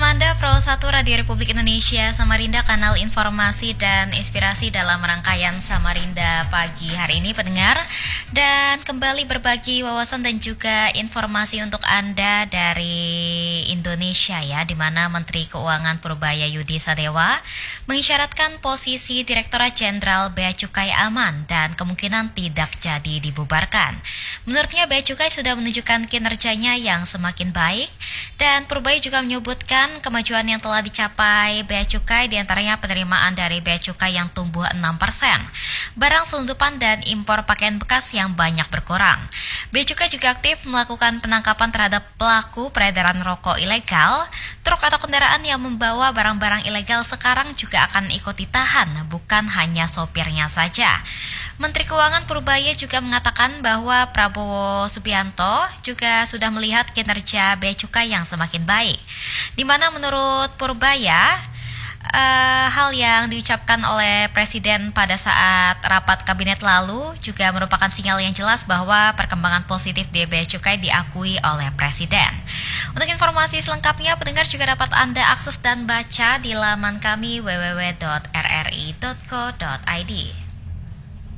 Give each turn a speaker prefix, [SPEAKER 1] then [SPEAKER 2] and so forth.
[SPEAKER 1] bersama Anda Pro 1 Radio Republik Indonesia Samarinda, kanal informasi dan inspirasi dalam rangkaian Samarinda pagi hari ini pendengar. Dan kembali berbagi wawasan dan juga informasi untuk Anda dari Indonesia ya, di mana Menteri Keuangan Purbaya Yudi Sadewa mengisyaratkan posisi Direktorat Jenderal Bea Cukai aman dan kemungkinan tidak jadi dibubarkan. Menurutnya Bea Cukai sudah menunjukkan kinerjanya yang semakin baik, dan Purbaya juga menyebutkan kemajuan yang telah dicapai Bea Cukai diantaranya penerimaan dari Bea Cukai yang tumbuh 6%, barang selundupan dan impor pakaian bekas yang banyak berkurang. Bea Cukai juga aktif melakukan penangkapan terhadap pelaku peredaran rokok ilegal. Truk atau kendaraan yang membawa barang-barang ilegal sekarang juga akan ikut ditahan, bukan hanya sopirnya saja. Menteri Keuangan Purbaya juga mengatakan bahwa Prabowo Subianto juga sudah melihat kinerja Bea Cukai yang semakin baik, di mana menurut Purbaya hal yang diucapkan oleh Presiden pada saat rapat kabinet lalu juga merupakan sinyal yang jelas bahwa perkembangan positif di Bea Cukai diakui oleh Presiden. Untuk informasi selengkapnya, pendengar juga dapat Anda akses dan baca di laman kami www.rri.co.id.